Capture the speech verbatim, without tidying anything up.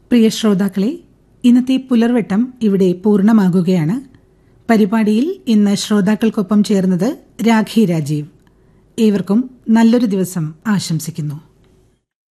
പ്രിയ ശ്രോതാക്കളെ, ഇന്നത്തെ പുലർവെട്ടം ഇവിടെ പൂർണ്ണമാകുകയാണ്. പരിപാടിയിൽ ഇന്ന് ശ്രോതാക്കൾക്കൊപ്പം ചേർന്നത് രാഖി രാജീവ്. ഏവർക്കും നല്ലൊരു ദിവസം ആശംസിക്കുന്നു.